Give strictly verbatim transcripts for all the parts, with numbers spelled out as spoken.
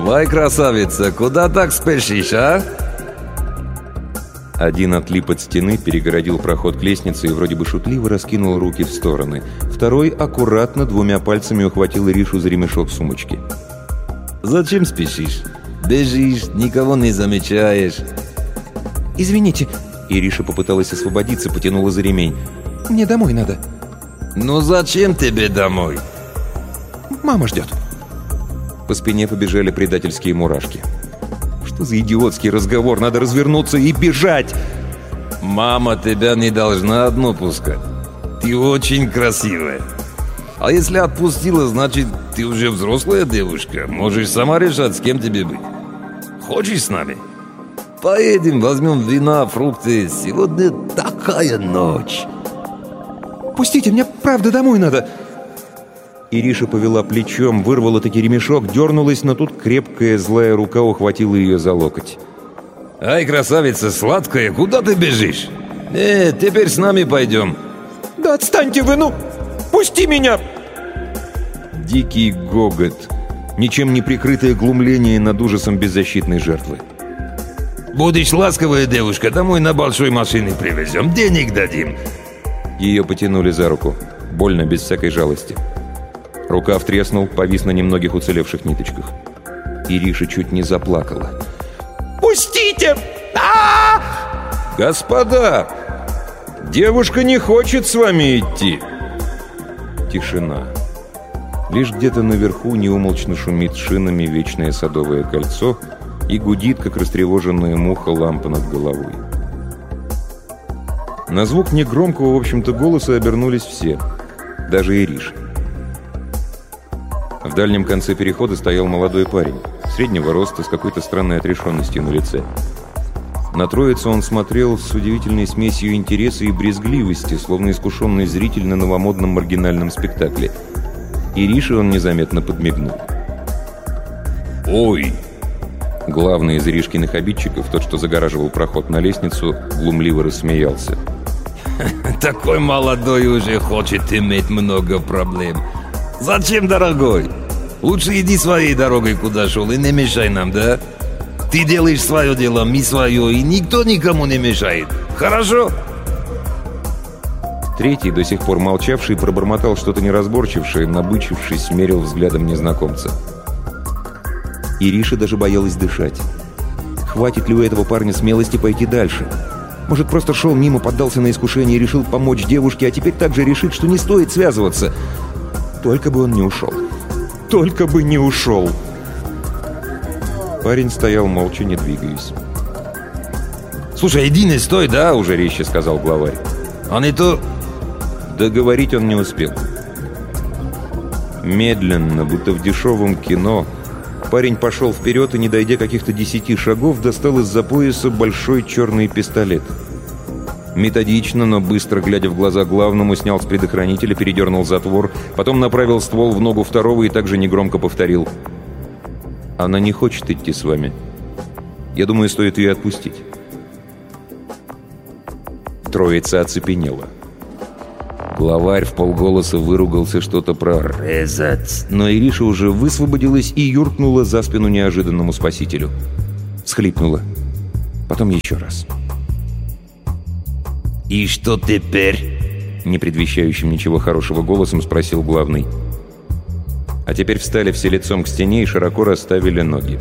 Вай, красавица, куда так спешишь, а? Один отлип от стены, перегородил проход к лестнице и вроде бы шутливо раскинул руки в стороны. Второй аккуратно двумя пальцами ухватил Иришу за ремешок сумочки. Зачем спешишь? Бежишь, никого не замечаешь. «Извините». Ириша попыталась освободиться, потянула за ремень. «Мне домой надо». «Ну зачем тебе домой?» «Мама ждет». По спине побежали предательские мурашки. Что за идиотский разговор? Надо развернуться и бежать! «Мама тебя не должна одну пускать. Ты очень красивая. А если отпустила, значит, ты уже взрослая девушка. Можешь сама решать, с кем тебе быть. Хочешь с нами? Поедем, возьмем вина, фрукты. Сегодня такая ночь». «Пустите, мне правда домой надо!» Ириша повела плечом, вырвала таки ремешок, дернулась, но тут крепкая злая рука ухватила ее за локоть. «Ай, красавица сладкая, куда ты бежишь? Нет, теперь с нами пойдем». «Да отстаньте вы, ну! Пусти меня!» Дикий гогот, ничем не прикрытое глумление над ужасом беззащитной жертвы. «Будешь ласковая девушка, домой на большой машине привезем, денег дадим». Ее потянули за руку, больно, без всякой жалости. Рукав треснул, повис на немногих уцелевших ниточках. Ириша чуть не заплакала. «Пустите! А-а-а! Господа! Девушка не хочет с вами идти!» Тишина. Лишь где-то наверху неумолчно шумит шинами вечное садовое кольцо и гудит, как растревоженная муха, лампа над головой. На звук негромкого, в общем-то, голоса обернулись все, даже Ириша. В дальнем конце перехода стоял молодой парень, среднего роста, с какой-то странной отрешенностью на лице. На троицу он смотрел с удивительной смесью интереса и брезгливости, словно искушенный зритель на новомодном маргинальном спектакле. Ирише он незаметно подмигнул. «Ой!» Главный из Иришкиных обидчиков, тот, что загораживал проход на лестницу, глумливо рассмеялся. «Такой молодой уже хочет иметь много проблем. Зачем, дорогой? Лучше иди своей дорогой, куда шел, и не мешай нам, да? Ты делаешь свое дело, мы свое, и никто никому не мешает. Хорошо?» Третий, до сих пор молчавший, пробормотал что-то неразборчившее, набычившись, смерил взглядом незнакомца. Ириша даже боялась дышать. Хватит ли у этого парня смелости пойти дальше? Может, просто шел мимо, поддался на искушение и решил помочь девушке, а теперь также решит, что не стоит связываться. Только бы он не ушел. Только бы не ушел. Парень стоял молча, не двигаясь. «Слушай, иди не стой, да?» — уже резче сказал главарь. «А не то...» Договорить он не успел. Медленно, будто в дешевом кино, парень пошел вперед и, не дойдя каких-то десяти шагов, достал из-за пояса большой черный пистолет. Методично, но быстро, глядя в глаза главному, снял с предохранителя, передернул затвор, потом направил ствол в ногу второго и также негромко повторил: «Она не хочет идти с вами. Я думаю, стоит ее отпустить». Троица оцепенела. Главарь вполголоса выругался что-то про «резать», но Ириша уже высвободилась и юркнула за спину неожиданному спасителю. Всхлипнула. Потом еще раз. «И что теперь?» Не предвещающим ничего хорошего голосом спросил главный. А теперь встали все лицом к стене и широко расставили ноги.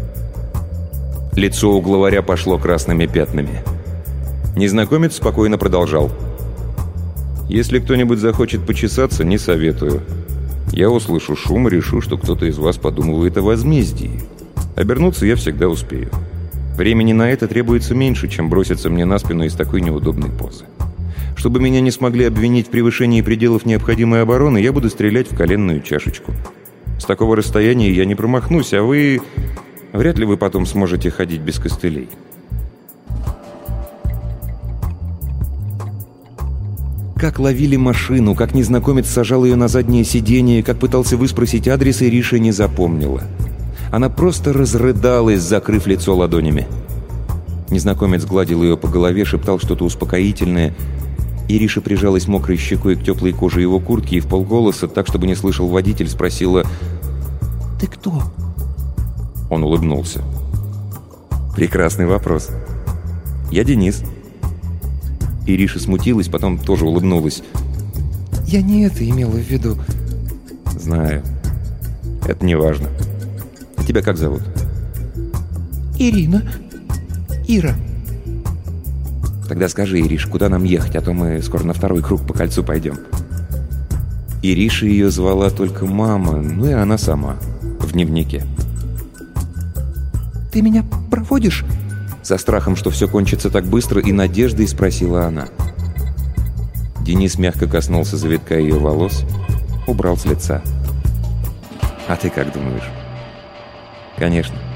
Лицо у главаря пошло красными пятнами. Незнакомец спокойно продолжал: «Если кто-нибудь захочет почесаться, не советую. Я услышу шум и решу, что кто-то из вас подумывает о возмездии. Обернуться я всегда успею. Времени на это требуется меньше, чем броситься мне на спину из такой неудобной позы. Чтобы меня не смогли обвинить в превышении пределов необходимой обороны, я буду стрелять в коленную чашечку. С такого расстояния я не промахнусь, а вы... Вряд ли вы потом сможете ходить без костылей». Как ловили машину, как незнакомец сажал ее на заднее сиденье, как пытался выспросить адрес, Ириша не запомнила. Она просто разрыдалась, закрыв лицо ладонями. Незнакомец гладил ее по голове, шептал что-то успокоительное. Ириша прижалась мокрой щекой к теплой коже его куртки и вполголоса, так, чтобы не слышал водитель, спросила: «Ты кто?» Он улыбнулся. «Прекрасный вопрос. Я Денис». Ириша смутилась, потом тоже улыбнулась. «Я не это имела в виду». «Знаю. Это не важно. А тебя как зовут?» «Ирина. Ира». «Тогда скажи, Ириш, куда нам ехать, а то мы скоро на второй круг по кольцу пойдем». Ириша ее звала только мама, ну и она сама, в дневнике. «Ты меня проводишь?» Со страхом, что все кончится так быстро, и надеждой спросила она. Денис мягко коснулся завитка ее волос, убрал с лица. «А ты как думаешь?» «Конечно.